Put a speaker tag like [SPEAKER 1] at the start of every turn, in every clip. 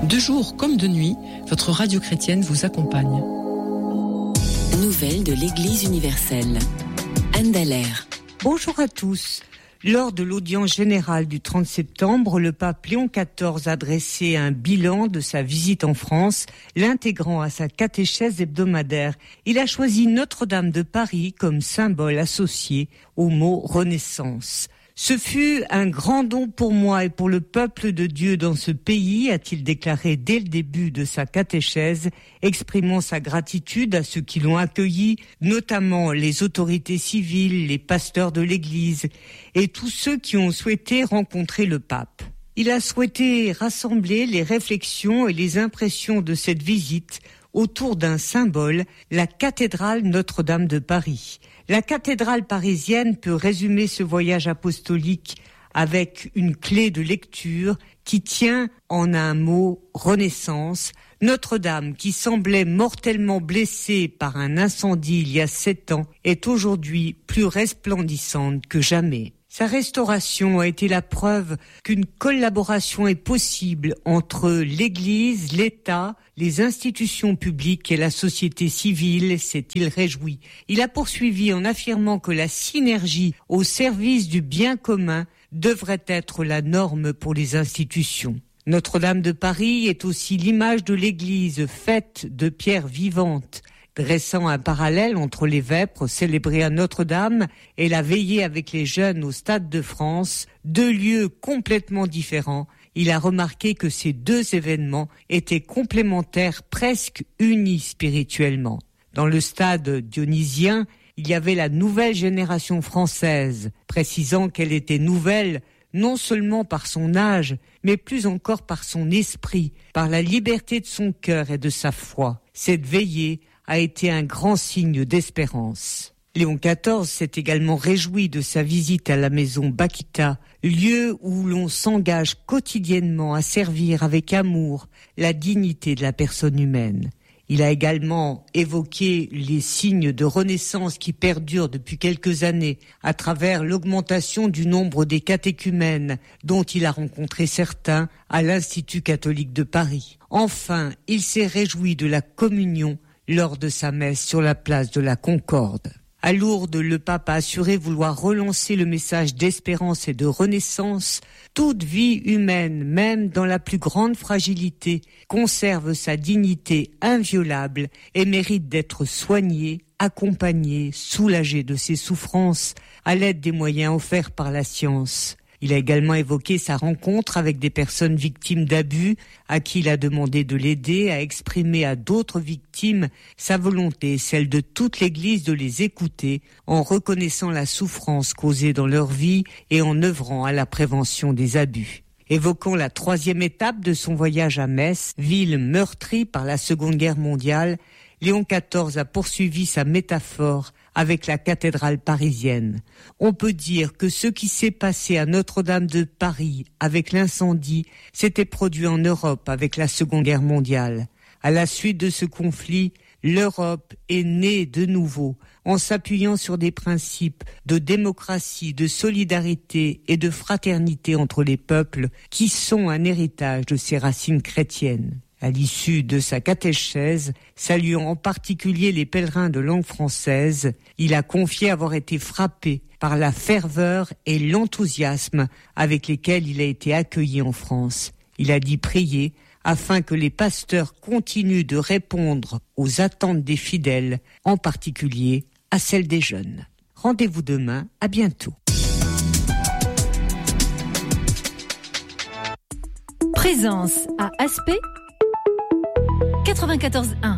[SPEAKER 1] De jour comme de nuit, votre radio chrétienne vous accompagne.
[SPEAKER 2] Nouvelles de l'Église universelle. Anne Dallaire.
[SPEAKER 3] Bonjour à tous. Lors de l'audience générale du 30 septembre, le pape Léon XIV a dressé un bilan de sa visite en France, l'intégrant à sa catéchèse hebdomadaire. Il a choisi Notre-Dame de Paris comme symbole associé au mot Renaissance. Ce fut un grand don pour moi et pour le peuple de Dieu dans ce pays, a-t-il déclaré dès le début de sa catéchèse, exprimant sa gratitude à ceux qui l'ont accueilli, notamment les autorités civiles, les pasteurs de l'Église et tous ceux qui ont souhaité rencontrer le pape. Il a souhaité rassembler les réflexions et les impressions de cette visite autour d'un symbole, la cathédrale Notre-Dame de Paris. La cathédrale parisienne peut résumer ce voyage apostolique avec une clé de lecture qui tient en un mot Renaissance. Notre-Dame, qui semblait mortellement blessée par un incendie il y a 7 ans, est aujourd'hui plus resplendissante que jamais. Sa restauration a été la preuve qu'une collaboration est possible entre l'Église, l'État, les institutions publiques et la société civile, s'est-il réjoui. Il a poursuivi en affirmant que la synergie au service du bien commun devrait être la norme pour les institutions. Notre-Dame de Paris est aussi l'image de l'Église faite de pierres vivantes, dressant un parallèle entre les vêpres célébrées à Notre-Dame et la veillée avec les jeunes au Stade de France, 2 lieux complètement différents. Il a remarqué que ces 2 événements étaient complémentaires, presque unis spirituellement. Dans le stade dionysien, il y avait la nouvelle génération française, précisant qu'elle était nouvelle non seulement par son âge, mais plus encore par son esprit, par la liberté de son cœur et de sa foi. Cette veillée a été un grand signe d'espérance. Léon XIV s'est également réjoui de sa visite à la maison Bakita, lieu où l'on s'engage quotidiennement à servir avec amour la dignité de la personne humaine. Il a également évoqué les signes de renaissance qui perdurent depuis quelques années à travers l'augmentation du nombre des catéchumènes dont il a rencontré certains à l'Institut catholique de Paris. Enfin, il s'est réjoui de la communion lors de sa messe sur la place de la Concorde. À Lourdes, le pape a assuré vouloir relancer le message d'espérance et de renaissance. Toute vie humaine, même dans la plus grande fragilité, conserve sa dignité inviolable et mérite d'être soignée, accompagnée, soulagée de ses souffrances à l'aide des moyens offerts par la science. Il a également évoqué sa rencontre avec des personnes victimes d'abus, à qui il a demandé de l'aider à exprimer à d'autres victimes sa volonté, celle de toute l'Église, de les écouter, en reconnaissant la souffrance causée dans leur vie et en œuvrant à la prévention des abus. Évoquant la 3e étape de son voyage à Metz, ville meurtrie par la Seconde Guerre mondiale, Léon XIV a poursuivi sa métaphore avec la cathédrale parisienne. On peut dire que ce qui s'est passé à Notre-Dame de Paris avec l'incendie s'était produit en Europe avec la Seconde Guerre mondiale. À la suite de ce conflit, l'Europe est née de nouveau en s'appuyant sur des principes de démocratie, de solidarité et de fraternité entre les peuples qui sont un héritage de ses racines chrétiennes. À l'issue de sa catéchèse, saluant en particulier les pèlerins de langue française, il a confié avoir été frappé par la ferveur et l'enthousiasme avec lesquels il a été accueilli en France. Il a dit prier afin que les pasteurs continuent de répondre aux attentes des fidèles, en particulier à celles des jeunes. Rendez-vous demain, à bientôt.
[SPEAKER 4] Présence à Aspect 94.1.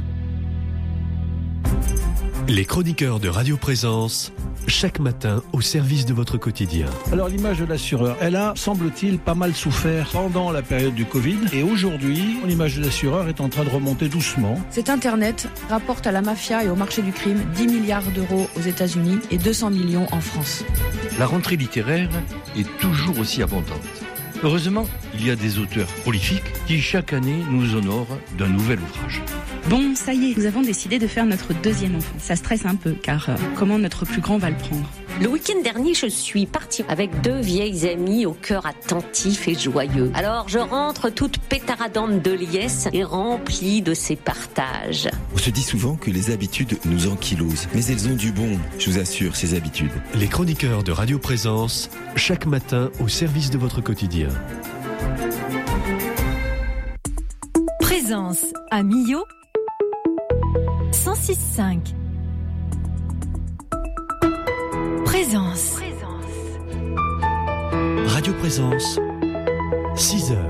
[SPEAKER 5] Les chroniqueurs de Radio Présence, chaque matin au service de votre quotidien.
[SPEAKER 6] Alors l'image de l'assureur, elle a, semble-t-il, pas mal souffert pendant la période du Covid. Et aujourd'hui, l'image de l'assureur est en train de remonter doucement.
[SPEAKER 7] Cet Internet rapporte à la mafia et au marché du crime 10 milliards d'euros aux États-Unis et 200 millions en France.
[SPEAKER 8] La rentrée littéraire est toujours aussi abondante. Heureusement, il y a des auteurs prolifiques qui chaque année nous honorent d'un nouvel ouvrage.
[SPEAKER 9] Bon, ça y est, nous avons décidé de faire notre 2e enfant. Ça stresse un peu, car comment notre plus grand va le prendre ? Le week-end dernier, je suis partie avec 2 vieilles amies au cœur attentif et joyeux. Alors je rentre toute pétaradante de liesse et remplie de ces partages.
[SPEAKER 10] On se dit souvent que les habitudes nous ankylosent, mais elles ont du bon, je vous assure, ces habitudes.
[SPEAKER 5] Les chroniqueurs de Radio Présence, chaque matin au service de votre quotidien.
[SPEAKER 4] Présence à Millau 106.5. Présence.
[SPEAKER 5] Radio Présence, 6 heures.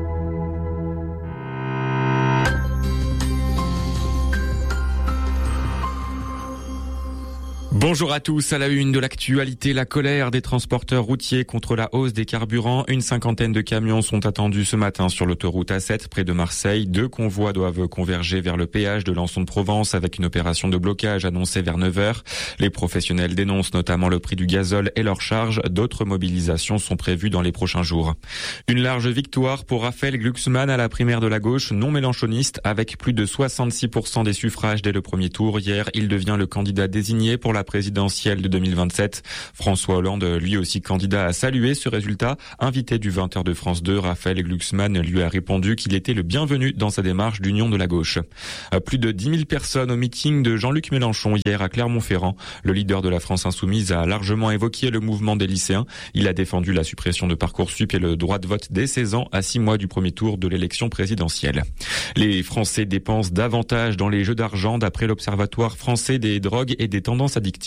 [SPEAKER 11] Bonjour à tous, à la une de l'actualité, la colère des transporteurs routiers contre la hausse des carburants. Une 50aine de camions sont attendus ce matin sur l'autoroute A7 près de Marseille. 2 convois doivent converger vers le péage de Lançon-de-Provence avec une opération de blocage annoncée vers 9h. Les professionnels dénoncent notamment le prix du gazole et leurs charges. D'autres mobilisations sont prévues dans les prochains jours. Une large victoire pour Raphaël Glucksmann à la primaire de la gauche non mélenchoniste avec plus de 66% des suffrages dès le premier tour. Hier, il devient le candidat désigné pour la présidentielle de 2027. François Hollande, lui aussi candidat, a salué ce résultat. Invité du 20h de France 2, Raphaël Glucksmann lui a répondu qu'il était le bienvenu dans sa démarche d'union de la gauche. Plus de 10 000 personnes au meeting de Jean-Luc Mélenchon hier à Clermont-Ferrand. Le leader de la France Insoumise a largement évoqué le mouvement des lycéens. Il a défendu la suppression de Parcoursup et le droit de vote dès 16 ans à 6 mois du premier tour de l'élection présidentielle. Les Français dépensent davantage dans les jeux d'argent d'après l'Observatoire français des drogues et des tendances addictives.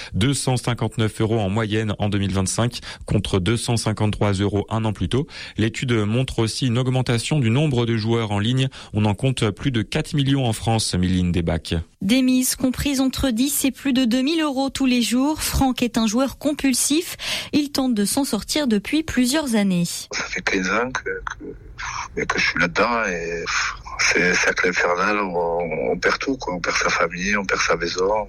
[SPEAKER 11] 259 € en moyenne en 2025 contre 253 € un an plus tôt. L'étude montre aussi une augmentation du nombre de joueurs en ligne. On en compte plus de 4 millions en France, Méline Desbacs.
[SPEAKER 12] Des mises comprises entre 10 et plus de 2000 € tous les jours. Franck est un joueur compulsif. Il tente de s'en sortir depuis plusieurs années.
[SPEAKER 13] Ça fait 15 ans que je suis là-dedans et c'est un cercle infernal où on perd tout, quoi. On perd sa famille, on perd sa maison.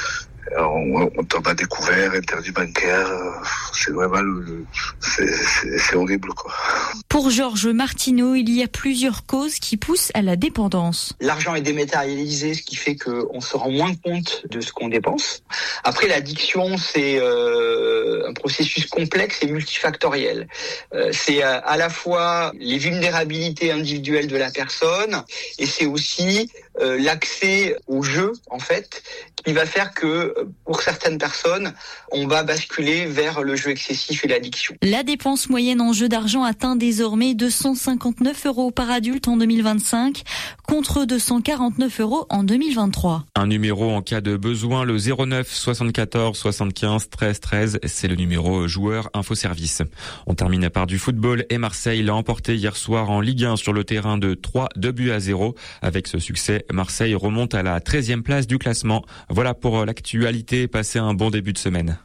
[SPEAKER 13] On tombe à découvert, interdit bancaire, c'est vraiment c'est horrible, quoi.
[SPEAKER 12] Pour Georges Martineau, il y a plusieurs causes qui poussent à la dépendance.
[SPEAKER 14] L'argent est dématérialisé, ce qui fait qu'on se rend moins compte de ce qu'on dépense. Après, l'addiction, c'est un processus complexe et multifactoriel. C'est à la fois les vulnérabilités individuelles de la personne et c'est aussi l'accès au jeu, en fait, qui va faire que pour certaines personnes, on va basculer vers le jeu excessif et l'addiction.
[SPEAKER 12] La dépense moyenne en jeu d'argent atteint désormais 259 € par adulte en 2025 contre 249 € en 2023.
[SPEAKER 11] Un numéro en cas de besoin, le 09 74 75 13 13, c'est le numéro joueur infoservice. On termine par du football et Marseille l'a emporté hier soir en Ligue 1 sur le terrain de 3, 2-0. Avec ce succès, Marseille remonte à la 13e place du classement. Voilà pour l'actualité, passez un bon début de semaine.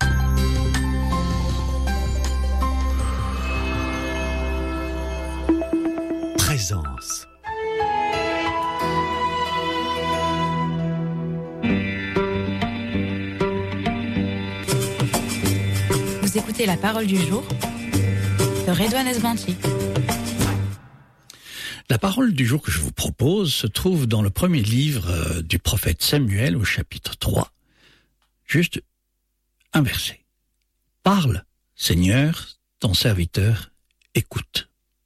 [SPEAKER 5] Présence.
[SPEAKER 7] Vous écoutez La Parole du Jour de Redouane Esbanti.
[SPEAKER 6] La parole du jour que je vous propose se trouve dans le premier livre du prophète Samuel au chapitre 3. Juste un verset. Parle, Seigneur, ton serviteur écoute.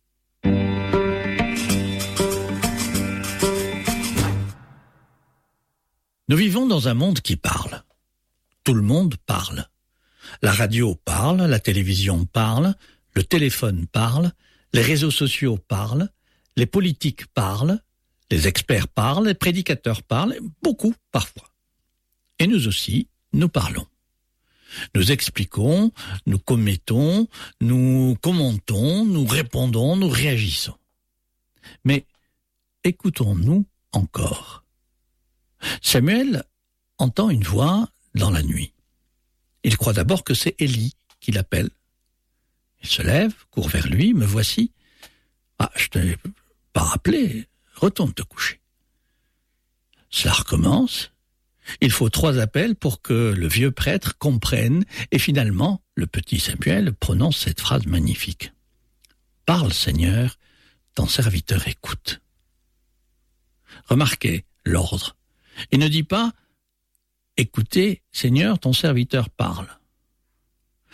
[SPEAKER 6] Nous vivons dans un monde qui parle. Tout le monde parle. La radio parle, la télévision parle, le téléphone parle, les réseaux sociaux parlent, les politiques parlent, les experts parlent, les prédicateurs parlent, beaucoup parfois. Et nous aussi, nous parlons. Nous expliquons, nous commettons, nous commentons, nous répondons, nous réagissons. Mais écoutons-nous encore. Samuel entend une voix dans la nuit. Il croit d'abord que c'est Élie qui l'appelle. Il se lève, court vers lui, me voici. Ah, je t'ai pas rappelé, retourne te coucher. Cela recommence. Il faut 3 appels pour que le vieux prêtre comprenne et finalement, le petit Samuel prononce cette phrase magnifique. Parle, Seigneur, ton serviteur écoute. Remarquez l'ordre. Il ne dit pas « Écoutez, Seigneur, ton serviteur parle ».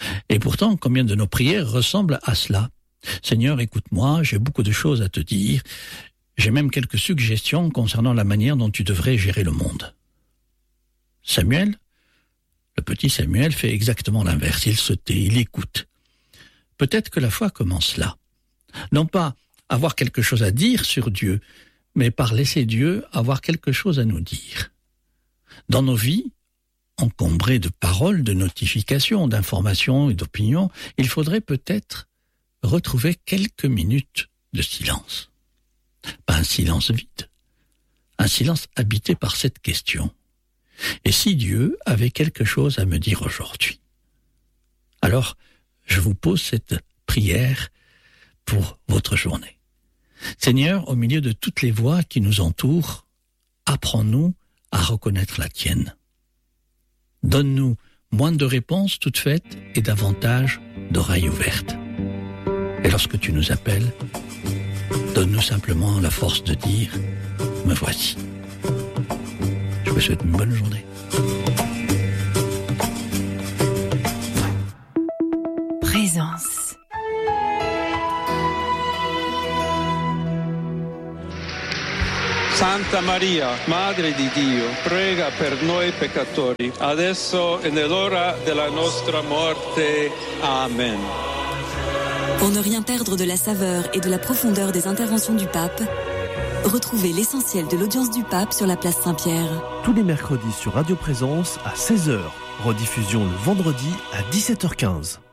[SPEAKER 6] Et pourtant, combien de nos prières ressemblent à cela ? Seigneur, écoute-moi, j'ai beaucoup de choses à te dire. J'ai même quelques suggestions concernant la manière dont tu devrais gérer le monde. Samuel, le petit Samuel, fait exactement l'inverse. Il se tait, il écoute. Peut-être que la foi commence là. Non pas avoir quelque chose à dire sur Dieu, mais par laisser Dieu avoir quelque chose à nous dire. Dans nos vies, encombrées de paroles, de notifications, d'informations et d'opinions, il faudrait peut-être retrouver quelques minutes de silence. Pas un silence vide, un silence habité par cette question. Et si Dieu avait quelque chose à me dire aujourd'hui ? Alors, je vous pose cette prière pour votre journée. Seigneur, au milieu de toutes les voix qui nous entourent, apprends-nous à reconnaître la tienne. Donne-nous moins de réponses toutes faites et davantage d'oreilles ouvertes. Et lorsque tu nous appelles, donne-nous simplement la force de dire « Me voici ». Je vous souhaite une bonne journée.
[SPEAKER 4] Présence.
[SPEAKER 15] Santa Maria, Madre di Dio, prega per noi peccatori, adesso e nell'ora della nostra morte. Amen.
[SPEAKER 2] Pour ne rien perdre de la saveur et de la profondeur des interventions du pape, retrouvez l'essentiel de l'audience du pape sur la place Saint-Pierre.
[SPEAKER 5] Tous les mercredis sur Radio Présence à 16h. Rediffusion le vendredi à 17h15.